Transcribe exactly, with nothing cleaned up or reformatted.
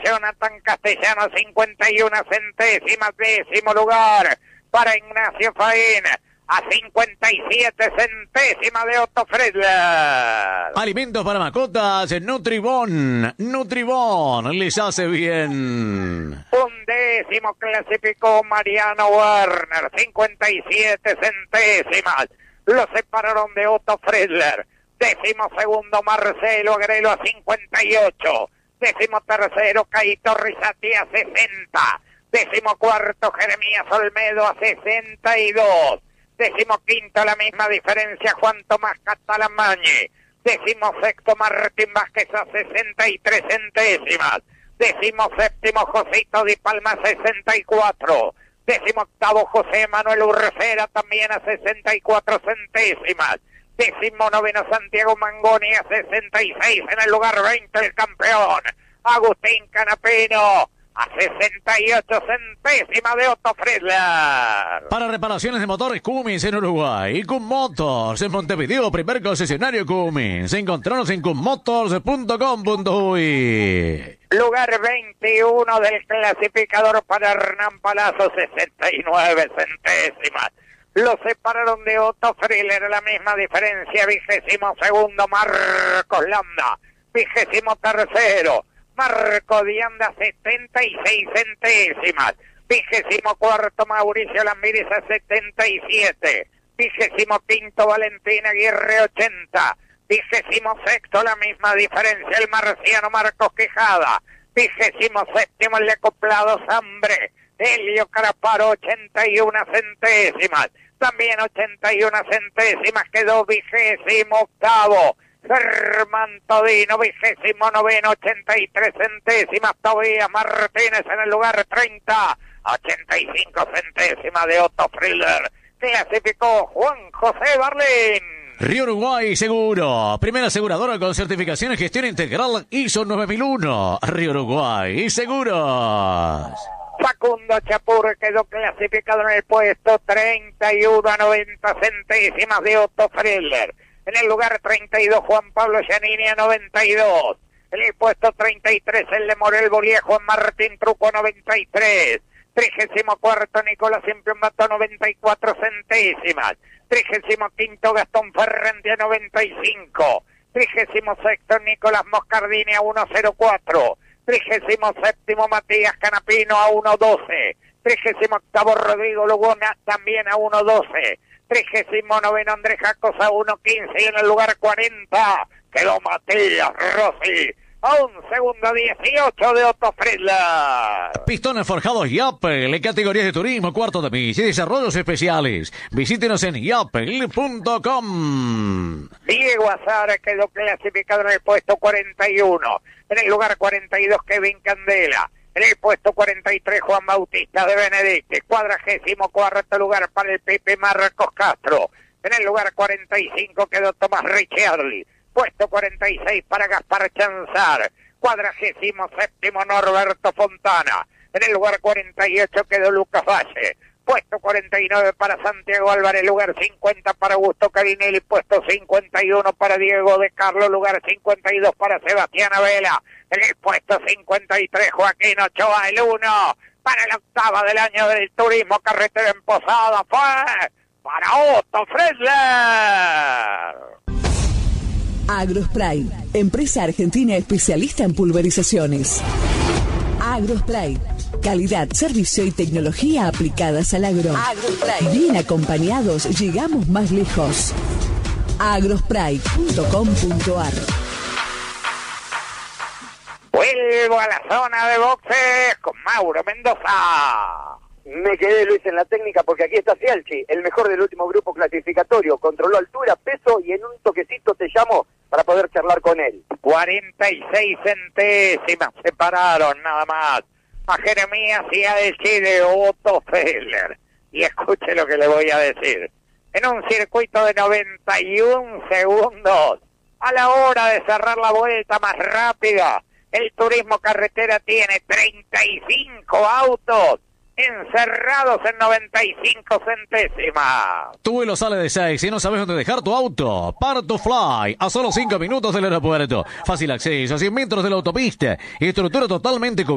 Jonathan Castellano, cincuenta y una centésimas. Décimo lugar para Ignacio Faín, a cincuenta y siete centésimas de Otto Friedler. Alimentos para mascotas, Nutribón. Nutribón les hace bien. Un décimo clasificó Mariano Werner, cincuenta y siete centésimas. Lo separaron de Otto Friedler. Décimo segundo Marcelo Agrelo a cincuenta y ocho. Décimo tercero Caito Risati a sesenta. Décimo cuarto Jeremías Olmedo a sesenta y dos. Décimo quinto, la misma diferencia, Juan Tomás Catalamañe. Décimo sexto, Martín Vázquez a sesenta y tres centésimas. Décimo séptimo, Josito Di Palma a sesenta y cuatro. Décimo octavo, José Manuel Urcera también a sesenta y cuatro centésimas. Décimo noveno, Santiago Mangoni a sesenta y seis. En el lugar veinte, el campeón, Agustín Canapino, a sesenta y ocho centésimas de Otto Friedler. Para reparaciones de motores Cummins en Uruguay, Cum Motors en Montevideo, primer concesionario Cummins. Encontranos en cum motors punto com punto uy. Lugar veintiuno del clasificador para Hernán Palazzo, sesenta y nueve centésimas. Lo separaron de Otto Friedler, la misma diferencia. Vigésimo segundo, Marcos Landa. Vigésimo tercero, Marco Dianda, setenta y seis centésimas. Vigésimo cuarto, Mauricio Lambiris a setenta y siete. Vigésimo quinto, Valentín Aguirre, ochenta. Vigésimo sexto, la misma diferencia, el marciano Marcos Quijada. Vigésimo séptimo, el acoplado Sambre, Helio Caraparo, ochenta y una centésimas. También ochenta y una centésimas quedó vigésimo octavo. Germán Todino, vigésimo noveno, ochenta y tres centésimas. Tobías Martínez en el lugar treinta, ochenta y cinco centésimas de Otto Friedler. Clasificó Juan José Barlín. Río Uruguay Seguro, primera aseguradora con certificación en gestión integral I S O nueve mil uno. Río Uruguay Seguros. Facundo Chapur quedó clasificado en el puesto treinta y uno a noventa centésimas de Otto Friedler. En el lugar treinta y dos, Juan Pablo Giannini a noventa y dos. En el puesto treinta y tres, el de Morel Bolívar, Juan Martín Truco, noventa y tres. Trigésimo cuarto, Nicolás Impiombato, noventa y cuatro centésimas. Trigésimo quinto, Gastón Ferrante a noventa y cinco. Trigésimo sexto, Nicolás Moscardini a uno cero cuatro. Trigésimo séptimo, Matías Canapino a uno doce. Trigésimo octavo, Rodrigo Lugona también a uno doce. Trigésimo noveno, Andrés Jacos a uno quince. Y en el lugar cuarenta quedó Matías Rossi a un segundo dieciocho de Otto Friedler. Pistones forjados Yapel en categorías de turismo, cuarto de milla y desarrollos especiales. Visítenos en yapel punto com. Diego Azar quedó clasificado en el puesto cuarenta y uno. En el lugar cuarenta y dos, Kevin Candela. En el puesto cuarenta y tres, Juan Bautista de Benedicte. Cuadragésimo cuarto lugar para el Pepe Marcos Castro. En el lugar cuarenta y cinco quedó Tomás Ricciardi. Puesto cuarenta y seis para Gaspar Chanzar. Cuadragésimo séptimo, Norberto Fontana. En el lugar cuarenta y ocho quedó Lucas Valle. Puesto cuarenta y nueve para Santiago Álvarez. Lugar cincuenta para Augusto Carinelli. Puesto cincuenta y uno para Diego de Carlos. Lugar cincuenta y dos para Sebastián Vela. En el puesto cincuenta y tres, Joaquín Ochoa, el uno. Para la octava del año del turismo carretera en Posada fue para Otto Friedler. Agrospray, empresa argentina especialista en pulverizaciones. Agrospray, calidad, servicio y tecnología aplicadas al agro. Agrospray. Bien acompañados, llegamos más lejos. agrospray punto com punto ar. Vuelvo a la zona de boxes con Mauro Mendoza. Me quedé, Luis, en la técnica porque aquí está Cialchi, el mejor del último grupo clasificatorio. Controló altura, peso y en un toquecito te llamo para poder charlar con él. cuarenta y seis centésimas separaron nada más a Jeremías y a Elchi de Otto Friedler. Y escuche lo que le voy a decir. En un circuito de noventa y un segundos, a la hora de cerrar la vuelta más rápida, el turismo carretera tiene treinta y cinco autos encerrados en noventa y cinco centésimas. Tu vuelo sale de seis y no sabes dónde dejar tu auto. Part2Fly, a solo cinco minutos del aeropuerto. Fácil acceso, a cien metros de la autopista. Estructura totalmente cubierta.